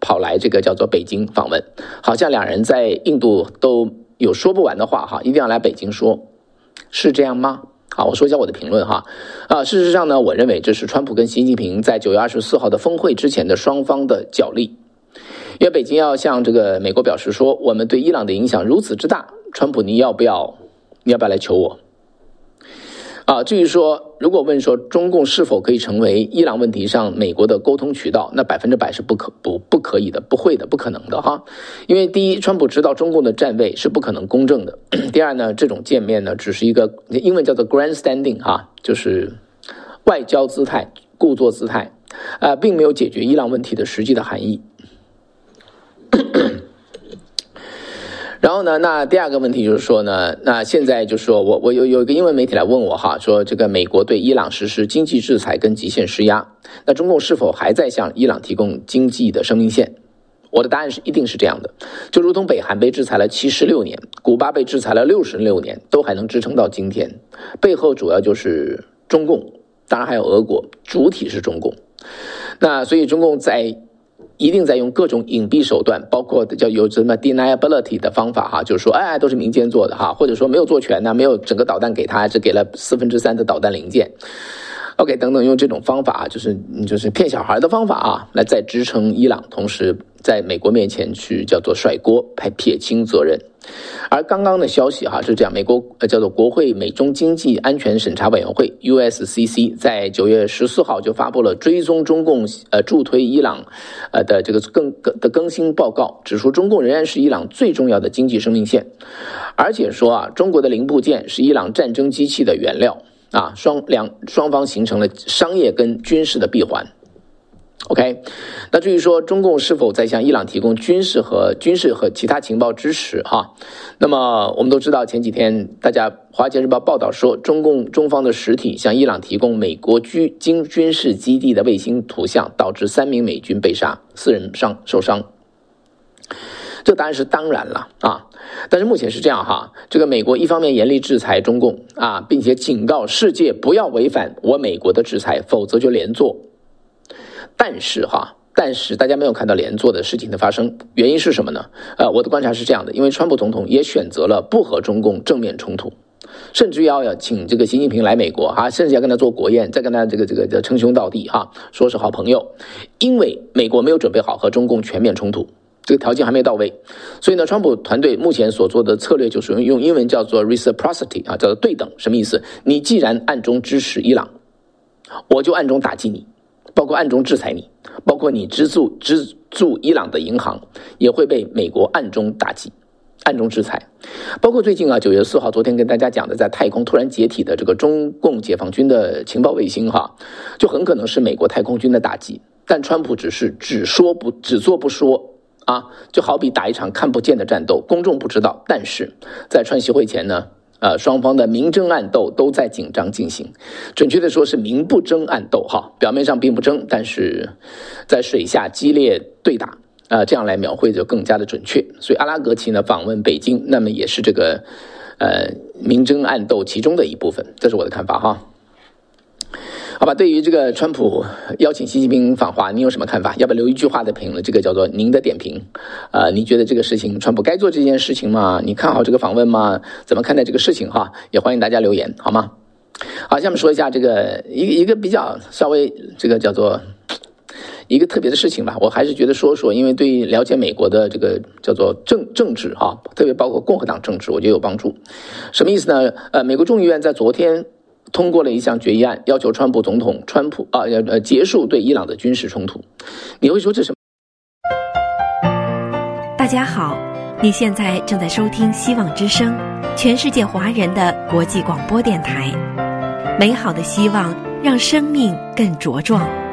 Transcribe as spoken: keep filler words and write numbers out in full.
跑来这个叫做北京访问，好像两人在印度都有说不完的话哈，一定要来北京说，是这样吗？好，我说一下我的评论哈。啊，事实上呢，我认为这是川普跟习近平在九月二十四号的峰会之前的双方的角力，因为北京要向这个美国表示说，我们对伊朗的影响如此之大，川普你要不要，你要不要来求我？啊，至于说，如果问说中共是否可以成为伊朗问题上美国的沟通渠道，那百分之百是不可不不可以的，不会的，不可能的哈。因为第一，川普知道中共的站位是不可能公正的；第二呢，这种见面呢，只是一个英文叫做 grandstanding 哈，就是外交姿态、故作姿态，呃，并没有解决伊朗问题的实际的含义。然后呢，那第二个问题就是说呢，那现在就是说我我有有一个英文媒体来问我哈，说这个美国对伊朗实施经济制裁跟极限施压，那中共是否还在向伊朗提供经济的生命线？我的答案是一定是这样的，就如同北韩被制裁了七十六年，古巴被制裁了六十六年，都还能支撑到今天，背后主要就是中共，当然还有俄国，主体是中共。那所以中共在一定在用各种隐蔽手段，包括叫有什么 deniability 的方法哈，就是说哎都是民间做的哈，或者说没有做全呢，没有整个导弹给他，只给了四分之三的导弹零件 ，OK 等等，用这种方法就是就是骗小孩的方法啊，来再支撑伊朗，同时在美国面前去叫做甩锅，撇清责任。而刚刚的消息哈是这样，美国呃叫做国会美中经济安全审查委员会 U S C C 在九月十四号就发布了追踪中共呃助推伊朗呃的这个更的更新报告，指出中共仍然是伊朗最重要的经济生命线，而且说啊中国的零部件是伊朗战争机器的原料啊，双两双方形成了商业跟军事的闭环。OK， 那至于说中共是否在向伊朗提供军事和军事和其他情报支持哈，那么我们都知道前几天大家《华尔街日报》报道说，中共中方的实体向伊朗提供美国军军军事基地的卫星图像，导致三名美军被杀，四人伤受伤。这当然是当然了啊，但是目前是这样哈，这个美国一方面严厉制裁中共啊，并且警告世界不要违反我美国的制裁，否则就连坐。但是哈，但是大家没有看到连坐的事情的发生，原因是什么呢？呃，我的观察是这样的，因为川普总统也选择了不和中共正面冲突，甚至要要请这个习近平来美国哈，甚至要跟他做国宴，再跟他这个这个这称兄道弟哈，说是好朋友，因为美国没有准备好和中共全面冲突。这个条件还没到位，所以呢，川普团队目前所做的策略就是用用英文叫做 reciprocity 啊，叫做对等，什么意思？你既然暗中支持伊朗，我就暗中打击你，包括暗中制裁你，包括你资助资助伊朗的银行也会被美国暗中打击、暗中制裁。包括最近啊，九月四号，昨天跟大家讲的，在太空突然解体的这个中共解放军的情报卫星哈，就很可能是美国太空军的打击。但川普只是只说不只做不说。啊，就好比打一场看不见的战斗，公众不知道，但是在川习会前呢，呃，双方的明争暗斗都在紧张进行，准确的说是明不争暗斗哈，表面上并不争，但是在水下激烈对打，啊、呃，这样来描绘就更加的准确。所以阿拉格奇呢访问北京，那么也是这个呃明争暗斗其中的一部分，这是我的看法哈。好吧，对于这个川普邀请习近平访华，你有什么看法？要不要留一句话的评论？这个叫做您的点评。呃，你觉得这个事情，川普该做这件事情吗？你看好这个访问吗？怎么看待这个事情？哈，也欢迎大家留言，好吗？好，下面说一下这个一个一个比较稍微这个叫做一个特别的事情吧。我还是觉得说说，因为对于了解美国的这个叫做政政治哈，特别包括共和党政治，我觉得有帮助。什么意思呢？呃，美国众议院在昨天通过了一项决议案，要求川普总统川普啊呃结束对伊朗的军事冲突。你会说这是什么？ 大家好，你现在正在收听希望之声，全世界华人的国际广播电台。美好的希望让生命更茁壮。